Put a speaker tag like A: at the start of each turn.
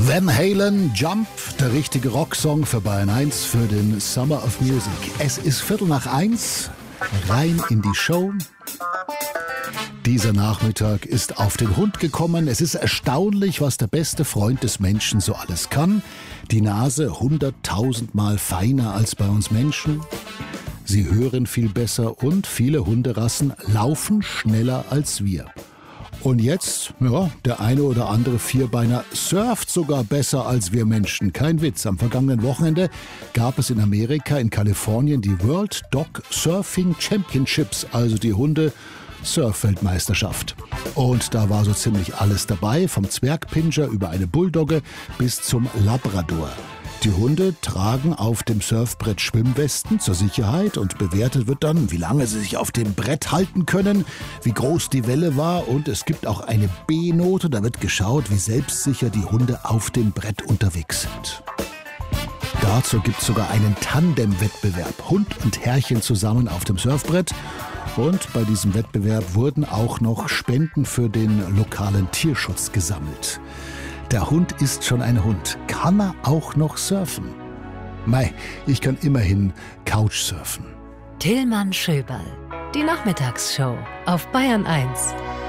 A: Van Halen, Jump, der richtige Rocksong für Bayern 1 für den Summer of Music. Es ist 1:15, rein in die Show. Dieser Nachmittag ist auf den Hund gekommen. Es ist erstaunlich, was der beste Freund des Menschen so alles kann. Die Nase 100.000 Mal feiner als bei uns Menschen. Sie hören viel besser und viele Hunderassen laufen schneller als wir. Und jetzt, ja, der eine oder andere Vierbeiner surft sogar besser als wir Menschen. Kein Witz. Am vergangenen Wochenende gab es in Amerika, in Kalifornien, die World Dog Surfing Championships, also die Hunde-Surf-Weltmeisterschaft. Und da war so ziemlich alles dabei, vom Zwergpinscher über eine Bulldogge bis zum Labrador. Die Hunde tragen auf dem Surfbrett Schwimmwesten zur Sicherheit und bewertet wird dann, wie lange sie sich auf dem Brett halten können, wie groß die Welle war und es gibt auch eine B-Note, da wird geschaut, wie selbstsicher die Hunde auf dem Brett unterwegs sind. Dazu gibt es sogar einen Tandem-Wettbewerb, Hund und Herrchen zusammen auf dem Surfbrett. Und bei diesem Wettbewerb wurden auch noch Spenden für den lokalen Tierschutz gesammelt. Der Hund ist schon ein Hund. Kann er auch noch surfen? Mei, ich kann immerhin Couchsurfen.
B: Tillmann Schöberl, die Nachmittagsshow auf Bayern 1.